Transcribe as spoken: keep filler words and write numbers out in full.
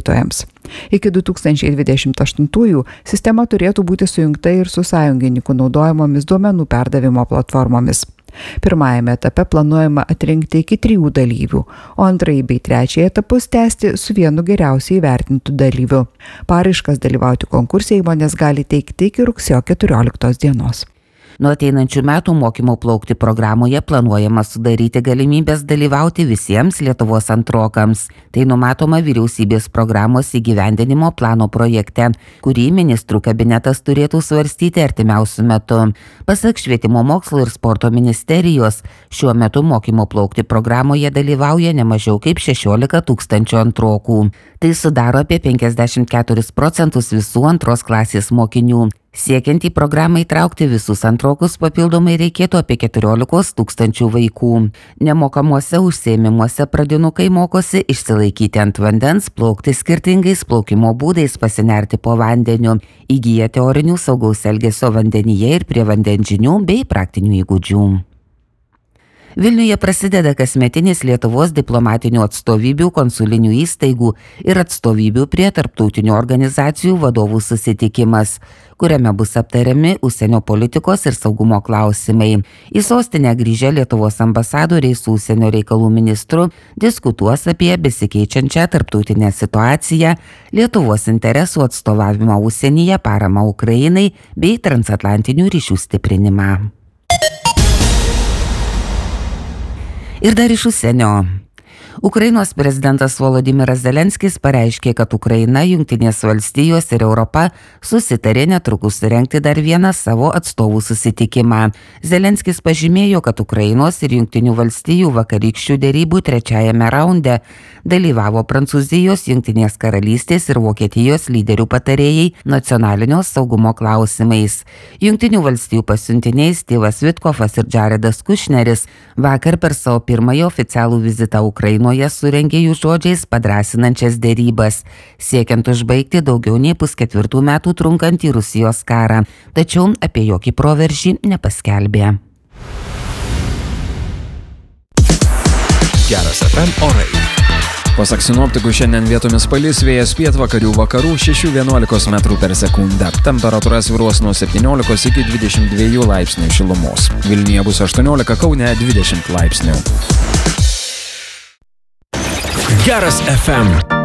mokytojams. Iki du tūkstančiai dvidešimt aštuntųjų sistema turėtų būti sujungta ir su sąjungininkų naudojamomis duomenų perdavimo platformomis. Pirmajame etape planuojama atrinkti iki trijų dalyvių, o antrąjį bei trečiąjį etapus tęsti su vienu geriausiai įvertintų dalyviu. Paraiškas dalyvauti konkurse įmonės gali teikti iki rugsėjo keturioliktos dienos. Nuo ateinančių metų mokymo plaukti programoje planuojama sudaryti galimybės dalyvauti visiems Lietuvos antrokams. Tai numatoma vyriausybės programos įgyvendinimo plano projekte, kurį ministrų kabinetas turėtų svarstyti artimiausiu metu. Pasak Švietimo mokslo ir sporto ministerijos, šiuo metu mokymo plaukti programoje dalyvauja ne mažiau kaip šešiolika tūkstančių antrokų. Tai sudaro apie penkiasdešimt keturis procentus visų antros klasės mokinių. Siekiant į programą įtraukti visus antrokus, papildomai reikėtų apie keturiolikos tūkstančių vaikų. Nemokamuose užsiėmimuose pradinukai mokosi išsilaikyti ant vandens, plaukti skirtingais plaukimo būdais, pasinerti po vandeniu, įgyja teorinių saugaus elgesio vandenyje ir prie vandens bei praktinių įgūdžių. Vilniuje prasideda kasmetinis Lietuvos diplomatinių atstovybių, konsulinių įstaigų ir atstovybių prie tarptautinių organizacijų vadovų susitikimas, kuriame bus aptariami užsienio politikos ir saugumo klausimai. Į sostinę grįžę Lietuvos ambasadoriai su užsienio reikalų ministru diskutuos apie besikeičiančią tarptautinę situaciją, Lietuvos interesų atstovavimą užsienyje, paramą Ukrainai bei transatlantinių ryšių stiprinimą. Ir dar iš užsienio. Ukrainos prezidentas Volodymyras Zelenskis pareiškė, kad Ukraina, Jungtinės valstijos ir Europa susitarė netrukus surengti dar vieną savo atstovų susitikimą. Zelenskis pažymėjo, kad Ukrainos ir Jungtinių valstijų vakarykščių derybų trečiajame raunde dalyvavo Prancūzijos, Jungtinės karalystės ir Vokietijos lyderių patarėjai nacionalinio saugumo klausimais. Jungtinių valstijų pasiuntiniai Styvas Vitkofas ir Jaredas Kušneris vakar per savo pirmąjį oficialų vizitą Ukrainoje surengė jų žodžiais padrąsinančias derybas, siekiant užbaigti daugiau nei pusketvirtų metų trunkantį Rusijos karą, tačiau apie jokį proveržį nepaskelbė. Geras F M orai. Pasak sinoptikų, šiandien vietomis palis, vėjas pietvakarių vakarų šešių vienuolikos metrų per sekundę. Temperatūra svyruos nuo septyniolikos iki dvidešimt dviejų laipsnių šilumos. Vilniuje bus aštuoniolika, Kaune dvidešimt laipsnių. Geras F M.